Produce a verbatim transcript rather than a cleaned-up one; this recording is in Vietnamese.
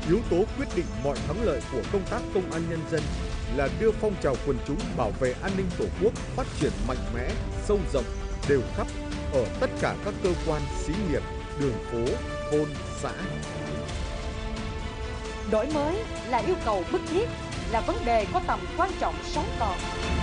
Yếu tố quyết định mọi thắng lợi của công tác công an nhân dân là đưa phong trào quần chúng bảo vệ an ninh Tổ quốc phát triển mạnh mẽ, sâu rộng, đều khắp ở tất cả các cơ quan, xí nghiệp, đường phố, thôn, xã. Đổi mới là yêu cầu bức thiết, là vấn đề có tầm quan trọng sống còn.